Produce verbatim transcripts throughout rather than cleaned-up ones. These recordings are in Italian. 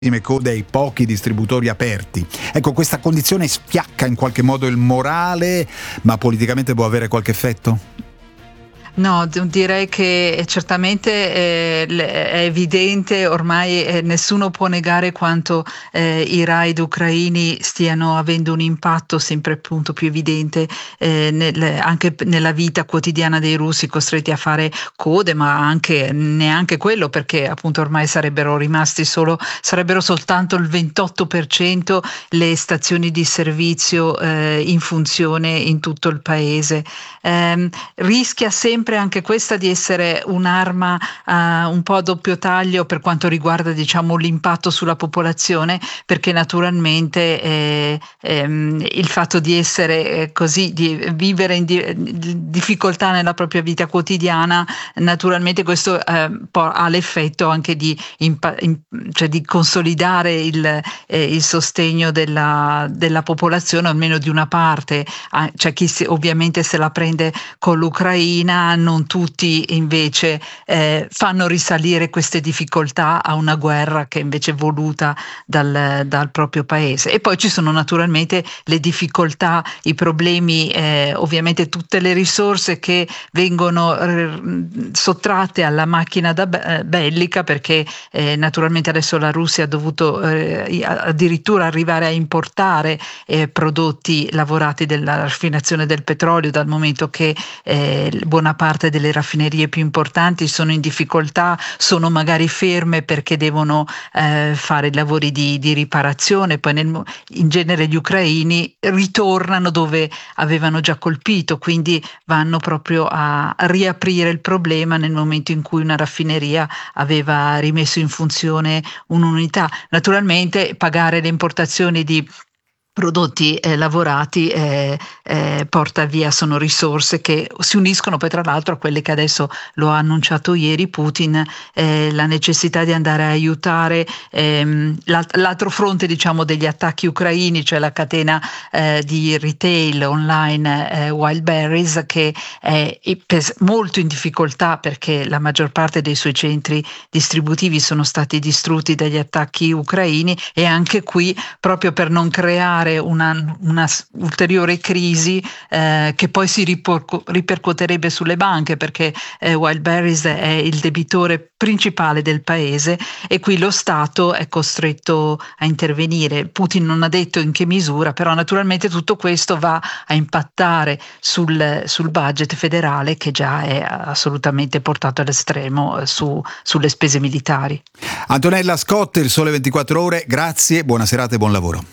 code ai pochi distributori aperti. Ecco, questa condizione sfiacca in qualche modo il morale, ma politicamente può avere qualche effetto? No, direi che certamente eh, è evidente, ormai eh, nessuno può negare quanto eh, i raid ucraini stiano avendo un impatto sempre appunto più evidente eh, nel, anche nella vita quotidiana dei russi, costretti a fare code, ma anche neanche quello, perché appunto ormai sarebbero rimasti solo, sarebbero soltanto il ventotto per cento le stazioni di servizio eh, in funzione in tutto il paese. Eh, rischia sempre anche questa di essere un'arma uh, un po' a doppio taglio per quanto riguarda, diciamo, l'impatto sulla popolazione, perché naturalmente eh, ehm, il fatto di essere eh, così, di vivere in di- difficoltà nella propria vita quotidiana, naturalmente questo eh, ha l'effetto anche di, impa- in- cioè di consolidare il, eh, il sostegno della, della popolazione, almeno di una parte. Ah, c'è chi si, ovviamente se la prende con l'Ucraina, non tutti invece eh, fanno risalire queste difficoltà a una guerra che invece è voluta dal, dal proprio paese. E poi ci sono naturalmente le difficoltà, i problemi, eh, ovviamente tutte le risorse che vengono eh, sottratte alla macchina da be- bellica, perché eh, naturalmente adesso la Russia ha dovuto eh, addirittura arrivare a importare eh, prodotti lavorati della raffinazione del petrolio, dal momento che eh, buona parte delle raffinerie più importanti sono in difficoltà, sono magari ferme perché devono eh, fare lavori di, di riparazione. Poi nel, in genere gli ucraini ritornano dove avevano già colpito, quindi vanno proprio a riaprire il problema nel momento in cui una raffineria aveva rimesso in funzione un'unità. Naturalmente pagare le importazioni di prodotti eh, lavorati eh, eh, porta via, sono risorse che si uniscono poi tra l'altro a quelle che adesso lo ha annunciato ieri Putin, eh, la necessità di andare a aiutare ehm, l'alt- l'altro fronte, diciamo, degli attacchi ucraini, cioè la catena eh, di retail online eh, Wildberries, che è pes- molto in difficoltà perché la maggior parte dei suoi centri distributivi sono stati distrutti dagli attacchi ucraini, e anche qui, proprio per non creare una, una ulteriore crisi eh, che poi si riporco, ripercuoterebbe sulle banche, perché eh, Wildberries è il debitore principale del paese e qui lo Stato è costretto a intervenire. Putin non ha detto in che misura, però naturalmente tutto questo va a impattare sul, sul budget federale, che già è assolutamente portato all'estremo eh, su, sulle spese militari. Antonella Scott, Il Sole ventiquattro Ore, grazie, buona serata e buon lavoro.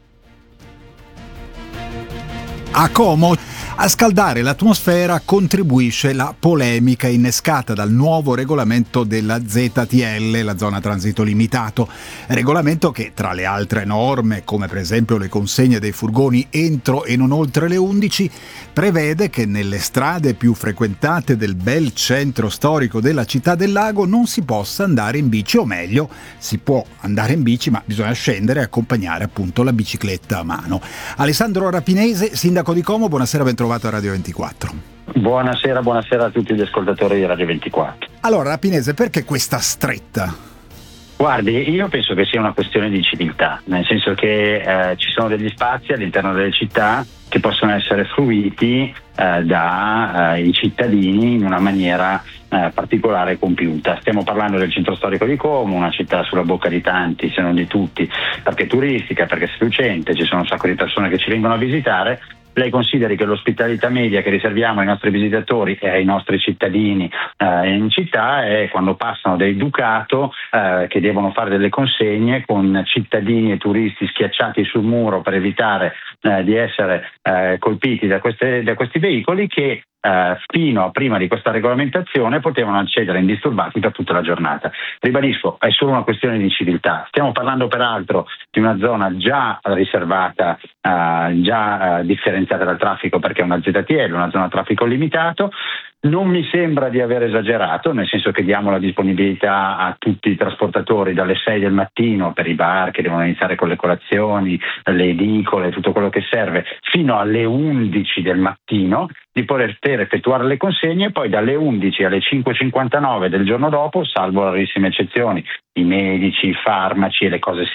A Como, a scaldare l'atmosfera contribuisce la polemica innescata dal nuovo regolamento della Z T L, la zona transito limitato, regolamento che tra le altre norme, come per esempio le consegne dei furgoni entro e non oltre le undici, prevede che nelle strade più frequentate del bel centro storico della città del lago non si possa andare in bici, o meglio, si può andare in bici ma bisogna scendere e accompagnare appunto la bicicletta a mano. Alessandro Rapinese, sindaco di Como, buonasera, ben trovato a Radio ventiquattro. Buonasera, buonasera a tutti gli ascoltatori di Radio ventiquattro. Allora, Rapinese, perché questa stretta? Guardi, io penso che sia una questione di civiltà, nel senso che eh, ci sono degli spazi all'interno delle città che possono essere fruiti eh, dai eh, cittadini in una maniera eh, particolare e compiuta. Stiamo parlando del centro storico di Como, una città sulla bocca di tanti, se non di tutti, perché è turistica, perché è seducente, ci sono un sacco di persone che ci vengono a visitare. Lei consideri che l'ospitalità media che riserviamo ai nostri visitatori e ai nostri cittadini eh, in città è quando passano dei Ducato eh, che devono fare delle consegne con cittadini e turisti schiacciati sul muro per evitare eh, di essere eh, colpiti da, queste, da questi veicoli, che Uh, fino a prima di questa regolamentazione potevano accedere indisturbati per tutta la giornata. Ribadisco, è solo una questione di civiltà. Stiamo parlando peraltro di una zona già riservata, uh, già uh, differenziata dal traffico, perché è una Z T L, una zona a traffico limitato. Non mi sembra di aver esagerato, nel senso che diamo la disponibilità a tutti i trasportatori dalle sei del mattino per i bar che devono iniziare con le colazioni, le edicole, tutto quello che serve, fino alle undici del mattino, di poter effettuare le consegne, e poi dalle undici alle cinque e cinquantanove del giorno dopo, salvo rarissime eccezioni, i medici, i farmaci e le cose